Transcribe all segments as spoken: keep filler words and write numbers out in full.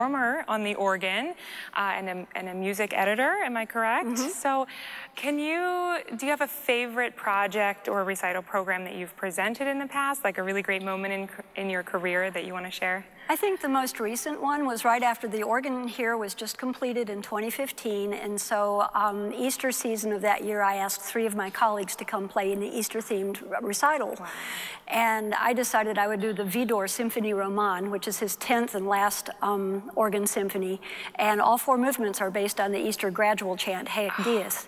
performer on the organ uh, and, a, and a music editor, am I correct? Mm-hmm. So can you, do you have a favorite project or recital program that you've presented in the past, like a really great moment in, in your career that you want to share? I think the most recent one was right after the organ here was just completed in twenty fifteen, and so um, Easter season of that year, I asked three of my colleagues to come play in the Easter-themed recital. Wow. And I decided I would do the Widor Symphony Roman, which is his tenth and last um, organ symphony, and all four movements are based on the Easter gradual chant, Haec Dies.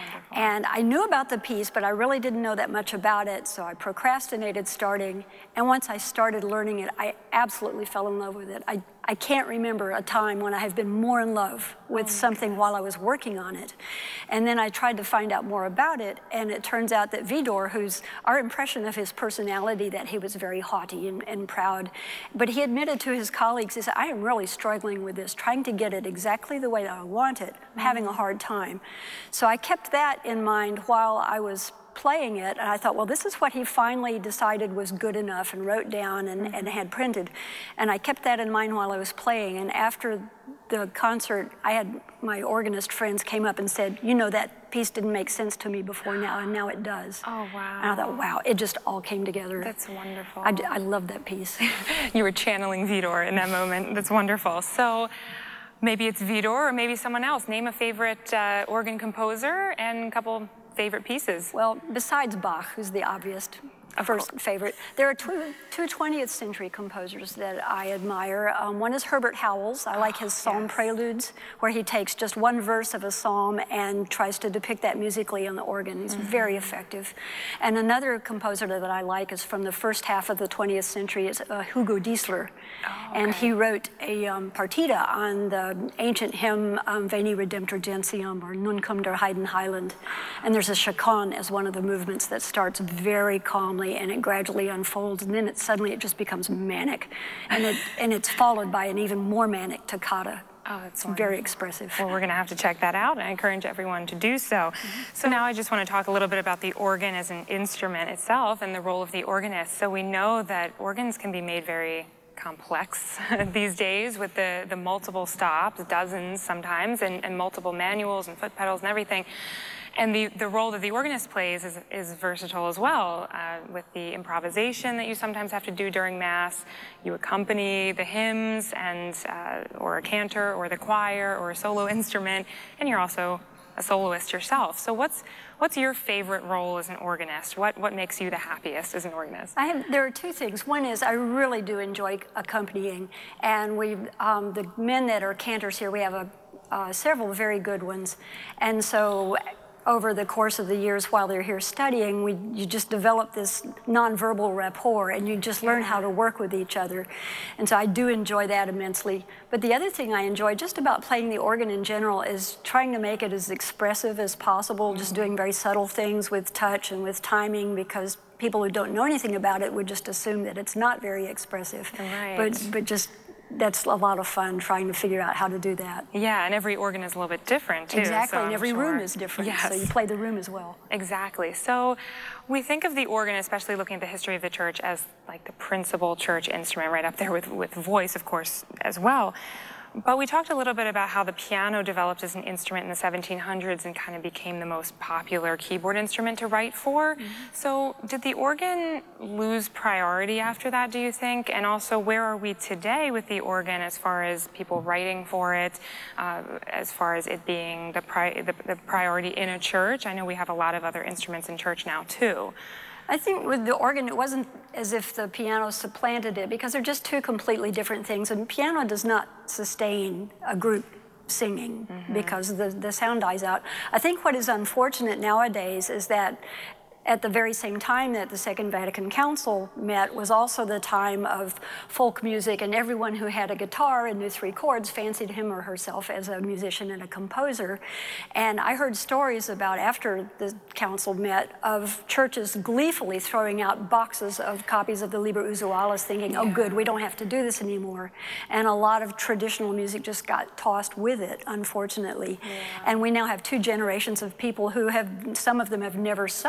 And I knew about the piece, but I really didn't know that much about it, so I procrastinated starting. And once I started learning it, I absolutely fell in love with it. I, I can't remember a time when I have been more in love with oh something goodness. while I was working on it. And then I tried to find out more about it, and it turns out that Widor, who's our impression of his personality, that he was very haughty and, and proud, but he admitted to his colleagues, he said, I am really struggling with this, trying to get it exactly the way that I want it. I'm having a hard time. So I kept that in mind while I was playing it, and I thought, well, this is what he finally decided was good enough and wrote down and, mm-hmm. and had printed. And I kept that in mind while I was playing, and after the concert, I had my organist friends came up and said, you know, that piece didn't make sense to me before now, and now it does. Oh, wow. And I thought, wow, it just all came together. That's wonderful. I, I love that piece. You were channeling Widor in that moment. That's wonderful. So maybe it's Widor or maybe someone else. Name a favorite uh, organ composer and a couple favorite pieces. Well, besides Bach, who's the obvious first favorite, there are two, two twentieth century composers that I admire. Um, one is Herbert Howells. I like his psalm yes. preludes, where he takes just one verse of a psalm and tries to depict that musically on the organ. He's mm-hmm. very effective. And another composer that I like is from the first half of the twentieth century is uh, Hugo Diesler. Oh, okay. And he wrote a um, partita on the ancient hymn um, Veni Redemptor Gentium, or Nun cum der Heiden Heiland. And there's a chaconne as one of the movements that starts very calmly, and it gradually unfolds, and then it suddenly it just becomes manic, and it and it's followed by an even more manic toccata. Oh, that's very expressive. Well, we're going to have to check that out, and I encourage everyone to do so. Mm-hmm. So now I just want to talk a little bit about the organ as an instrument itself and the role of the organist. So we know that organs can be made very complex these days with the, the multiple stops, dozens sometimes, and, and multiple manuals and foot pedals and everything. And the, the role that the organist plays is, is versatile as well, uh, with the improvisation that you sometimes have to do during Mass. You accompany the hymns and, uh, or a cantor or the choir or a solo instrument, and you're also a soloist yourself. So what's, what's your favorite role as an organist? What, what makes you the happiest as an organist? I have, there are two things. One is I really do enjoy accompanying, and we, um, the men that are cantors here, we have a, uh, several very good ones, and so over the course of the years while they're here studying, we, you just develop this nonverbal rapport, and you just learn how to work with each other. And so I do enjoy that immensely. But the other thing I enjoy just about playing the organ in general is trying to make it as expressive as possible, mm-hmm. just doing very subtle things with touch and with timing, because people who don't know anything about it would just assume that it's not very expressive. Right. But, but just that's a lot of fun trying to figure out how to do that. Yeah, and every organ is a little bit different too. Exactly, so and every sure. room is different, yes. so you play the room as well. Exactly. So we think of the organ, especially looking at the history of the church, as like the principal church instrument, right up there with, with voice, of course, as well. But we talked a little bit about how the piano developed as an instrument in the seventeen hundreds and kind of became the most popular keyboard instrument to write for. Mm-hmm. So did the organ lose priority after that, do you think? And also, where are we today with the organ as far as people writing for it, uh, as far as it being the, pri the, the priority in a church? I know we have a lot of other instruments in church now, too. I think with the organ, it wasn't as if the piano supplanted it, because they're just two completely different things. And piano does not sustain a group singing mm-hmm. because the, the sound dies out. I think what is unfortunate nowadays is that at the very same time that the Second Vatican Council met was also the time of folk music, and everyone who had a guitar and knew three chords fancied him or herself as a musician and a composer. And I heard stories about, after the council met, of churches gleefully throwing out boxes of copies of the Liber Usualis, thinking, yeah. oh good, we don't have to do this anymore. And a lot of traditional music just got tossed with it, unfortunately. Yeah. And we now have two generations of people who have, some of them have never sung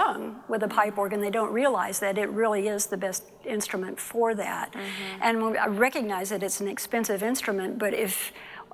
with a pipe organ, they don't realize that it really is the best instrument for that. Mm-hmm. And I recognize that it's an expensive instrument, but if